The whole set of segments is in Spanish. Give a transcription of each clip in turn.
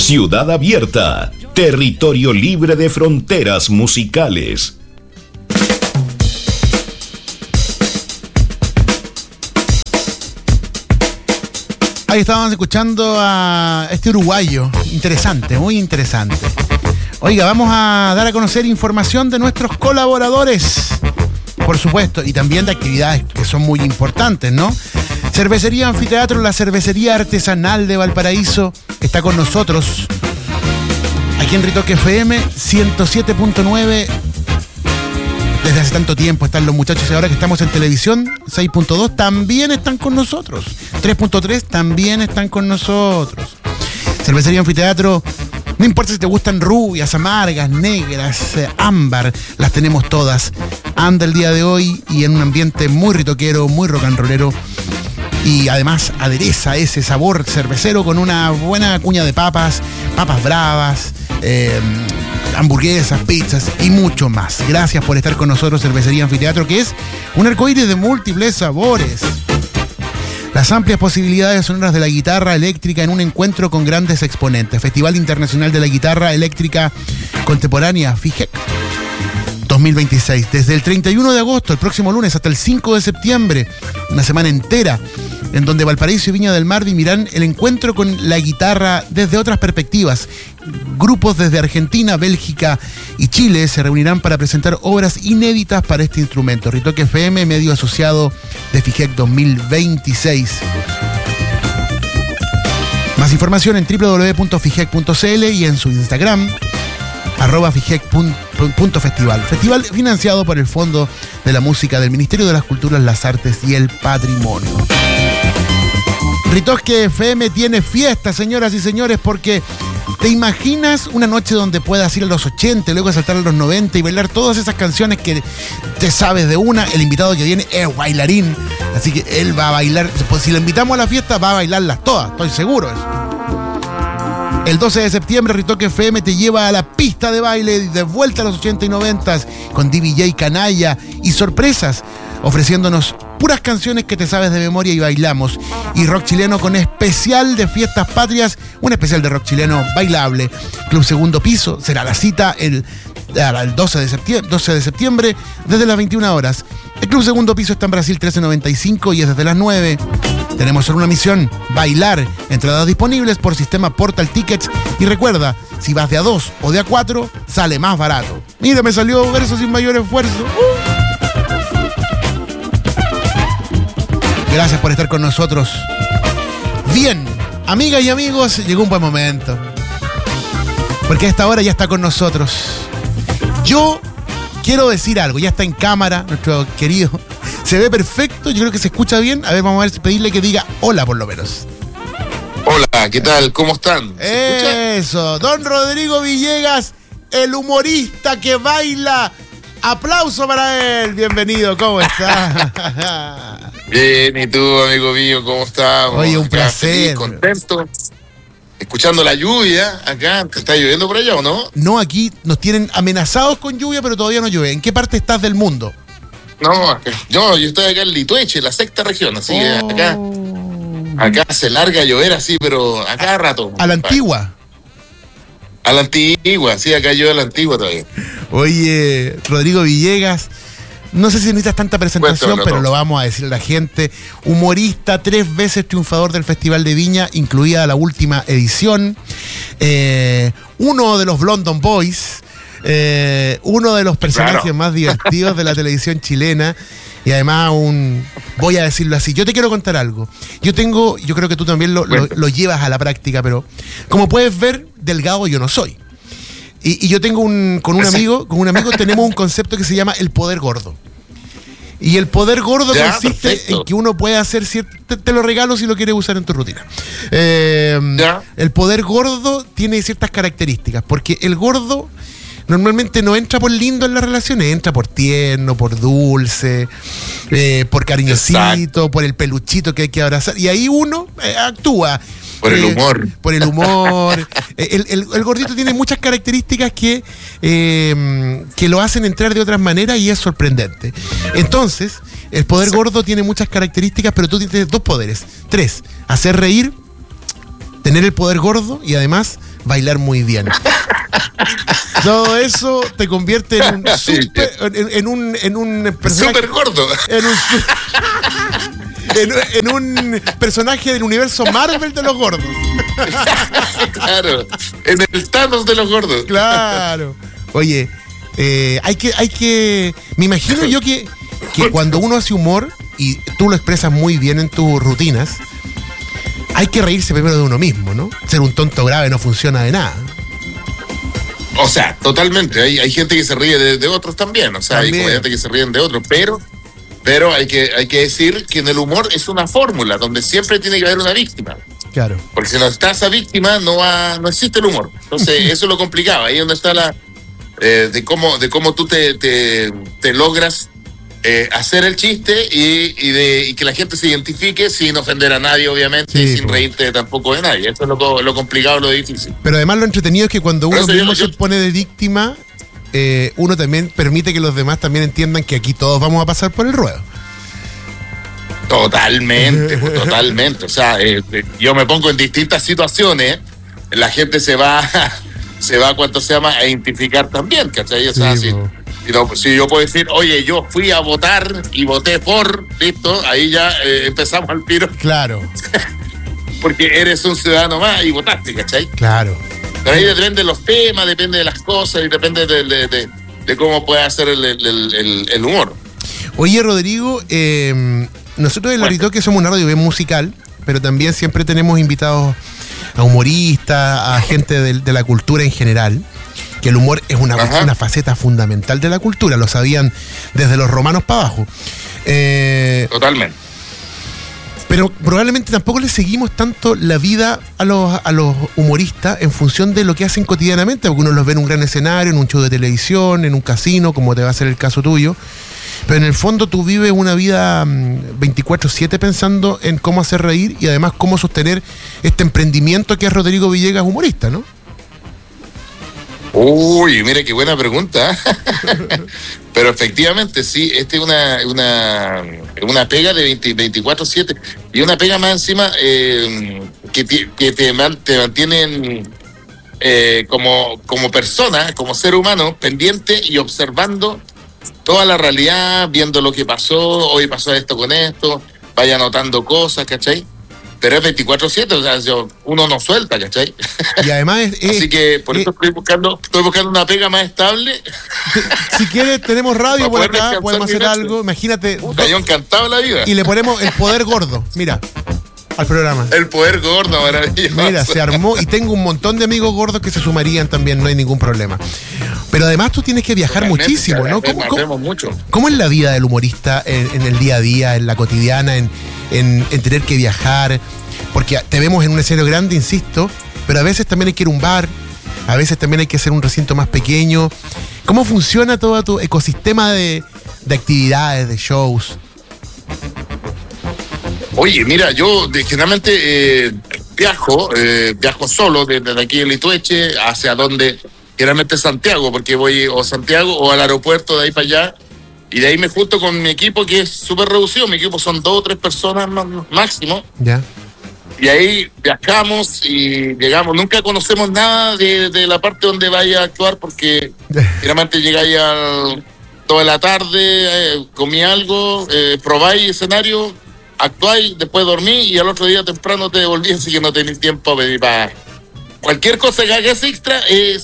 Ciudad abierta, territorio libre de fronteras musicales. Ahí estábamos escuchando a este uruguayo. Interesante, muy interesante. Oiga, vamos a dar a conocer información de nuestros colaboradores, por supuesto, y también de actividades que son muy importantes, ¿no? Cervecería Anfiteatro, la cervecería artesanal de Valparaíso, está con nosotros. Aquí en Ritoque FM 107.9. Desde hace tanto tiempo están los muchachos y ahora que estamos en televisión, 6.2 también están con nosotros. 3.3 también están con nosotros. Cervecería Anfiteatro, no importa si te gustan rubias, amargas, negras, ámbar, las tenemos todas. Anda el día de hoy y en un ambiente muy ritoquero, muy rock and rollero. Y además adereza ese sabor cervecero con una buena cuña de papas bravas, hamburguesas, pizzas y mucho más. Gracias por estar con nosotros, Cervecería Anfiteatro, que es un arcoíris de múltiples sabores. Las amplias posibilidades sonoras de la guitarra eléctrica en un encuentro con grandes exponentes. Festival Internacional de la Guitarra Eléctrica Contemporánea, FIGEC 2026. Desde el 31 de agosto, el próximo lunes, hasta el 5 de septiembre, una semana entera, en donde Valparaíso y Viña del Mar vivirán el encuentro con la guitarra desde otras perspectivas. Grupos desde Argentina, Bélgica y Chile se reunirán para presentar obras inéditas para este instrumento. Ritoque FM, medio asociado de FIGEC 2026. Más información en www.figec.cl y en su Instagram, @figec.festival. Festival financiado por el Fondo de la Música del Ministerio de las Culturas, las Artes y el Patrimonio. Ritoque FM tiene fiesta, señoras y señores, porque ¿te imaginas una noche donde puedas ir a los 80 y luego saltar a los 90 y bailar todas esas canciones que te sabes de una? El invitado que viene es bailarín, así que él va a bailar. Pues si lo invitamos a la fiesta, va a bailarlas todas, estoy seguro de eso. El 12 de septiembre, Ritoque FM te lleva a la pista de baile de vuelta a los 80 y 90 con DJ Canalla y sorpresas, ofreciéndonos puras canciones que te sabes de memoria y bailamos. Y rock chileno con especial de fiestas patrias, un especial de rock chileno bailable. Club Segundo Piso será la cita el 12 de septiembre desde las 21 horas. El Club Segundo Piso está en Brasil 1395 y es desde las 9. Tenemos solo una misión: bailar. Entradas disponibles por sistema Portal Tickets. Y recuerda, si vas de a 2 o de a 4, sale más barato. Mira, me salió verso sin mayor esfuerzo. Gracias por estar con nosotros. Bien, amigas y amigos, llegó un buen momento, porque a esta hora ya está con nosotros. Yo quiero decir algo, ya está en cámara nuestro querido. Se ve perfecto, yo creo que se escucha bien. A ver, vamos a ver, pedirle que diga hola por lo menos. Hola, ¿qué tal? ¿Cómo están? Eso, don Rodrigo Villegas, el humorista que baila. Aplauso para él, bienvenido, ¿cómo está? Bien, ¿y tú, amigo mío, cómo estás? Oye, un placer. Feliz, contento. Escuchando la lluvia acá. ¿Te está lloviendo por allá o no? No, aquí nos tienen amenazados con lluvia, pero todavía no llueve. ¿En qué parte estás del mundo? No, yo estoy acá en Litueche, la sexta región, así que acá se larga a llover así, pero a cada rato. ¿A la antigua? A la antigua, sí, acá llueve a la antigua todavía. Oye, Rodrigo Villegas, no sé si necesitas tanta presentación, Cuéntalo, pero lo vamos a decir a la gente. Humorista, 3 veces triunfador del Festival de Viña, incluida la última edición. Uno de los London Boys. Uno de los personajes más divertidos de la televisión chilena. Y además voy a decirlo así, yo te quiero contar algo. Yo creo que tú también lo llevas a la práctica, pero como puedes ver, delgado yo no soy. Y yo tengo con un amigo tenemos un concepto que se llama el poder gordo. Y el poder gordo consiste en que uno puede hacer te lo regalo si lo quieres usar en tu rutina. El poder gordo tiene ciertas características, porque el gordo normalmente no entra por lindo en las relaciones, entra por tierno, por dulce, por cariñosito, exacto, por el peluchito que hay que abrazar. Y ahí uno actúa. Por el humor. Por el humor. El gordito tiene muchas características que lo hacen entrar de otras maneras y es sorprendente. Entonces, el poder gordo tiene muchas características, pero tú tienes 2 poderes. 3, hacer reír tener el poder gordo y además bailar muy bien. Todo eso te convierte en un personaje súper gordo. En un personaje del universo Marvel de los gordos. Claro, en el Thanos de los gordos. Claro. Oye, hay que. Me imagino yo que cuando uno hace humor, y tú lo expresas muy bien en tus rutinas, hay que reírse primero de uno mismo, ¿no? Ser un tonto grave no funciona de nada. O sea, totalmente. Hay gente que se ríe de otros también. O sea, también. Hay comediantes que se ríen de otros, pero hay que decir que en el humor es una fórmula donde siempre tiene que haber una víctima. Claro. Porque si no está esa víctima, no existe el humor. Entonces, eso es lo complicado. Ahí es donde está de cómo tú te logras hacer el chiste y que la gente se identifique sin ofender a nadie, obviamente, sí, y sin reírte tampoco de nadie. Eso es lo complicado, lo difícil. Pero además lo entretenido es que cuando uno mismo se pone de víctima, uno también permite que los demás también entiendan que aquí todos vamos a pasar por el ruedo. Totalmente, totalmente. O sea, yo me pongo en distintas situaciones, la gente se va ¿cuánto se llama? A identificar también, ¿cachai? O sea, si yo puedo decir, oye, yo fui a votar y voté por, listo, ahí ya empezamos al tiro. Claro. Porque eres un ciudadano más y votaste, ¿cachai? Claro. Pero ahí depende de los temas, depende de las cosas y depende de cómo puede hacer el humor. Oye, Rodrigo, nosotros en Laritoque somos una radio bien musical, pero también siempre tenemos invitados a humoristas, a gente de la cultura en general, que el humor es una faceta fundamental de la cultura, lo sabían desde los romanos para abajo. Totalmente. Pero probablemente tampoco le seguimos tanto la vida a los humoristas en función de lo que hacen cotidianamente, porque uno los ve en un gran escenario, en un show de televisión, en un casino, como te va a ser el caso tuyo. Pero en el fondo tú vives una vida 24/7 pensando en cómo hacer reír y además cómo sostener este emprendimiento que es Rodrigo Villegas humorista, ¿no? Uy, mira qué buena pregunta. Pero efectivamente, sí, es una pega de 24/7 y una pega más encima que te mantienen como persona, como ser humano, pendiente y observando toda la realidad, viendo lo que pasó, hoy pasó esto con esto, vaya anotando cosas, ¿cachai? Pero es 24/7, o sea, uno no suelta, ¿cachai? Y además así que por eso estoy buscando una pega más estable. Si quieres, tenemos radio por acá, podemos hacer algo, imagínate. Yo encantado la vida. Y le ponemos el poder gordo, mira, al programa. El poder gordo, maravilloso. Mira, se armó y tengo un montón de amigos gordos que se sumarían también, no hay ningún problema. Pero además tú tienes que viajar muchísimo, ¿no? ¿Cómo es la vida del humorista en el día a día, en la cotidiana, en tener que viajar? Porque te vemos en un escenario grande, insisto, pero a veces también hay que ir a un bar, a veces también hay que hacer un recinto más pequeño. ¿Cómo funciona todo tu ecosistema de actividades, de shows? Oye, mira, yo generalmente viajo solo desde aquí de Litueche hacia donde, generalmente Santiago, porque voy o Santiago o al aeropuerto de ahí para allá, y de ahí me junto con mi equipo que es súper reducido, mi equipo son 2 o 3 personas máximo. Ya. Y ahí viajamos y llegamos, nunca conocemos nada de la parte donde vaya a actuar, porque generalmente llegáis toda la tarde, comí algo, probáis escenario, actuáis, después dormí y al otro día temprano te devolví, así que no tenéis tiempo para cualquier cosa que hagas extra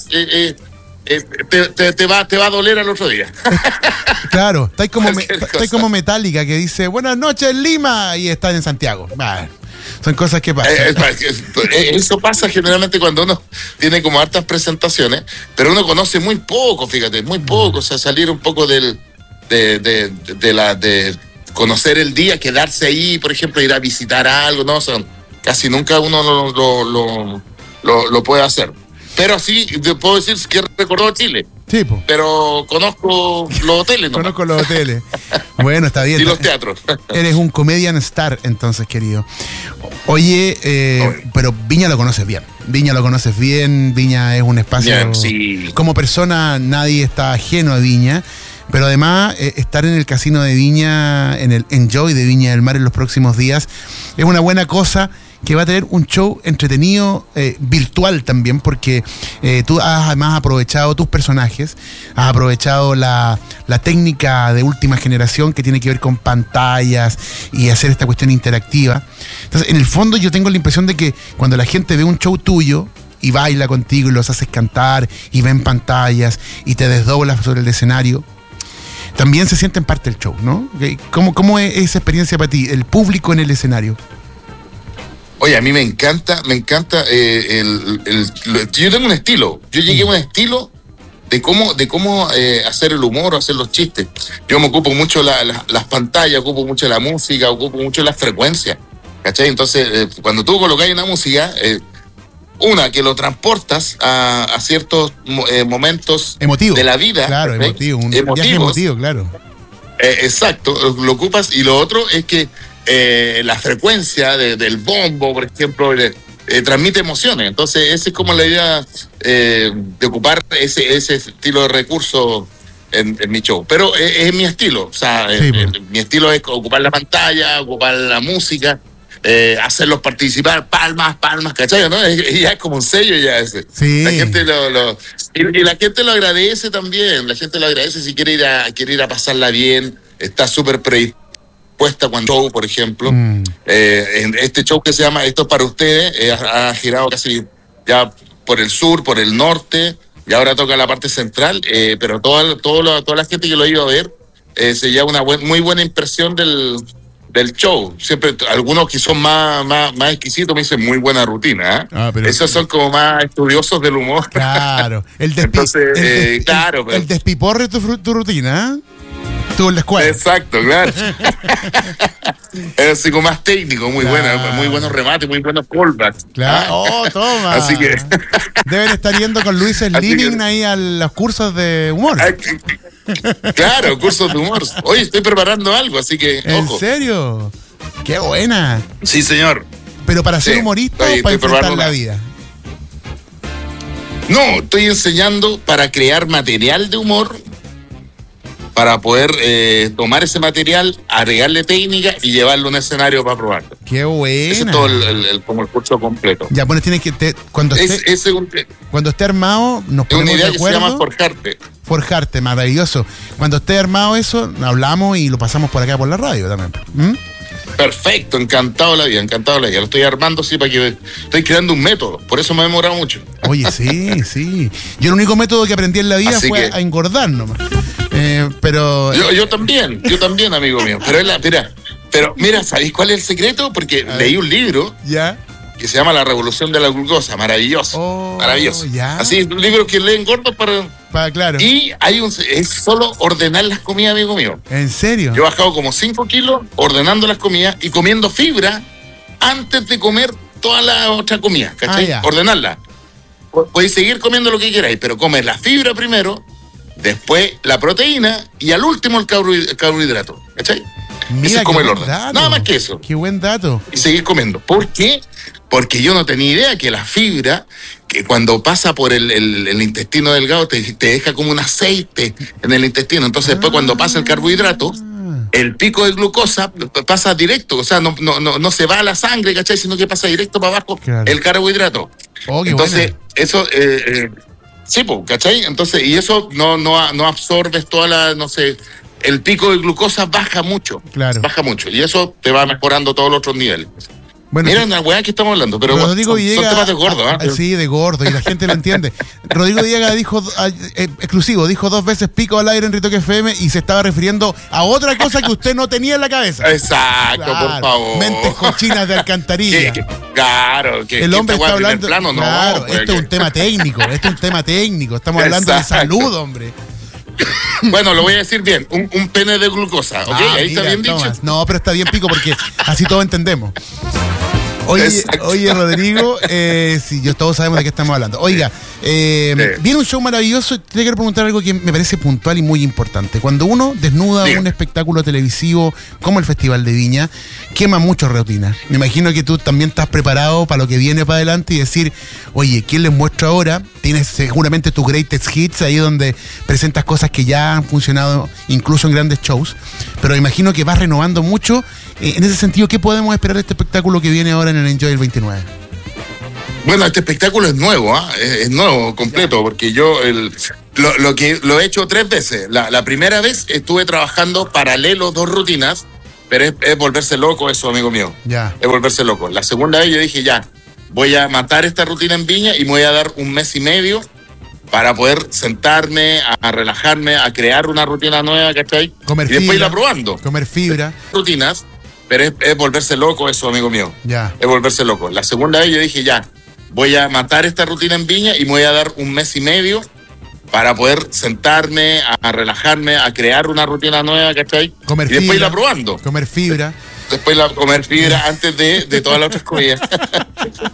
te va a doler al otro día. Claro, estáis como Metallica, que dice buenas noches Lima y está en Santiago. Son cosas que pasan. Eso pasa generalmente cuando uno tiene como hartas presentaciones, pero uno conoce muy poco, fíjate, muy poco. O sea, salir un poco de conocer el día, quedarse ahí, por ejemplo, ir a visitar algo, ¿no? O sea, casi nunca uno lo puede hacer. Pero sí, puedo decir que recordó Chile. Sí, po. Pero conozco los hoteles, ¿no? Conozco los hoteles. Bueno, está bien. Y los teatros. Eres un comedian star, entonces, querido. Oye, pero Viña lo conoces bien. Viña es un espacio... Bien, sí. Como persona, nadie está ajeno a Viña. Pero además, estar en el casino de Viña, en el Enjoy de Viña del Mar en los próximos días, es una buena cosa que va a tener un show entretenido, virtual también, porque tú has además aprovechado tus personajes, has aprovechado la técnica de última generación que tiene que ver con pantallas y hacer esta cuestión interactiva. Entonces, en el fondo yo tengo la impresión de que cuando la gente ve un show tuyo y baila contigo y los haces cantar y ven pantallas y te desdoblas sobre el escenario, también se sienten parte del show, ¿no? ¿Cómo es esa experiencia para ti, el público en el escenario? Oye, a mí me encanta, yo tengo un estilo, yo llegué a un estilo de cómo hacer el humor o hacer los chistes. Yo me ocupo mucho las pantallas, ocupo mucho la música, ocupo mucho las frecuencias, ¿cachai? Entonces, cuando tú colocáis una música, que lo transportas a ciertos momentos emotivo de la vida. Claro, emotivo, un viaje emotivo, claro. Exacto, lo ocupas. Y lo otro es que la frecuencia del bombo, por ejemplo, transmite emociones. Entonces, esa es como la idea de ocupar ese estilo de recurso en mi show. Pero es mi estilo. O sea, sí, mi estilo es ocupar la pantalla, ocupar la música, hacerlos participar, palmas, ¿cachai? ¿No? Ya es como un sello ya ese. Sí. La gente y la gente lo agradece también. La gente lo agradece si quiere ir a pasarla bien. Está súper predispuesta cuando show, por ejemplo. En este show que se llama Esto es para ustedes, ha girado casi ya por el sur, por el norte, y ahora toca la parte central, pero toda la gente que lo ha ido a ver se lleva una muy buena impresión del show. Siempre algunos que son más exquisitos me dicen muy buena rutina, ¿eh? Pero esos son como más estudiosos del humor. Claro, el despiporre tu rutina, ¿eh? Tú en la escuela. Exacto, claro. Es así como más técnico, muy buenos remates, muy buenos callbacks. Claro, toma. Así que deben estar yendo con Luis Living ahí a los cursos de humor. Claro, cursos de humor. Hoy estoy preparando algo, así que ojo. ¿En serio? ¡Qué buena! Sí, señor. ¿Pero para ser humorista o para enfrentar la vida? No, estoy enseñando para crear material de humor, para poder tomar ese material, agregarle técnica y llevarlo a un escenario para probarlo. ¡Qué buena! Ese es todo como el curso completo. Ya, bueno, tienes que... Cuando esté armado, nos ponemos de acuerdo. Es una idea que se llama forjarte. Forjarte, maravilloso. Cuando esté armado eso, hablamos y lo pasamos por acá por la radio también. Perfecto, encantado la vida. Lo estoy armando, sí, para que estoy creando un método. Por eso me he demorado mucho. Oye, sí. Yo el único método que aprendí en la vida fue a engordar nomás. Pero... Yo también, amigo mío. Pero mira, ¿sabéis cuál es el secreto? Porque leí un libro... ¿Ya? Que se llama La Revolución de la Glucosa. Maravilloso. Maravilloso. ¿Ya? Así, un libro que leen gordos para... Claro. Y es solo ordenar las comidas, amigo mío. ¿En serio? Yo he bajado como 5 kilos ordenando las comidas y comiendo fibra antes de comer toda la otra comida, ¿cachai? Ordenarla. Podéis seguir comiendo lo que queráis, pero comes la fibra primero, después la proteína y al último el carbohidrato, ¿cachai? Mira, ese es como el orden. Dato. Nada más que eso. Qué buen dato. Y seguir comiendo. ¿Por qué? Porque yo no tenía idea que la fibra, que cuando pasa por el intestino delgado, te deja como un aceite en el intestino. Entonces después cuando pasa el carbohidrato, el pico de glucosa pasa directo. O sea, no se va a la sangre, ¿cachai? Sino que pasa directo para abajo el carbohidrato. Entonces, eso... sí, ¿cachai? Entonces, y eso no absorbes toda la, el pico de glucosa baja mucho. Claro. Baja mucho. Y eso te va mejorando todos los otros niveles. Bueno, mira la weá que estamos hablando, pero Rodrigo son temas de gordo, ¿eh? Sí, de gordo, y la gente lo entiende. Rodrigo Diega dijo, dijo 2 veces pico al aire en Ritoque FM y se estaba refiriendo a otra cosa que usted no tenía en la cabeza. Exacto, claro, por favor. Mentes cochinas de alcantarilla. Claro, que el hombre está hablando. Plano, claro, pues, esto es un tema técnico, Estamos hablando de salud, hombre. Bueno, lo voy a decir bien, un pene de glucosa, ¿ok? Ahí mira, está bien dicho. No, pero está bien pico porque así todos entendemos. Oye, Rodrigo, sí, todos sabemos de qué estamos hablando. Oiga, viene un show maravilloso. Te quiero preguntar algo que me parece puntual y muy importante. Cuando uno desnuda un espectáculo televisivo como el Festival de Viña, quema mucho rutina. Me imagino que tú también estás preparado para lo que viene para adelante y decir, oye, ¿quién les muestro ahora? Tienes seguramente tus greatest hits ahí donde presentas cosas que ya han funcionado incluso en grandes shows, pero imagino que vas renovando mucho. En ese sentido, ¿qué podemos esperar de este espectáculo que viene ahora en en Enjoy el 29? Bueno, este espectáculo es nuevo, es nuevo, completo, porque yo lo he hecho 3 veces. La primera vez estuve trabajando paralelo 2 rutinas, pero es volverse loco eso, amigo mío. Ya. Es volverse loco. La segunda vez yo dije, ya, voy a matar esta rutina en Viña y me voy a dar 1 mes y medio para poder sentarme, a relajarme, a crear una rutina nueva, ¿cachai? Comer y después fibra, irla probando. Comer fibra. Rutinas, pero es volverse loco eso, amigo mío. Ya. Es volverse loco. La segunda vez yo dije, ya, voy a matar esta rutina en Viña y me voy a dar 1 mes y medio para poder sentarme, a relajarme, a crear una rutina nueva, ¿cachai? Comer y después fibra, irla probando. Comer fibra. Después comer fibra antes de todas las otras comidas.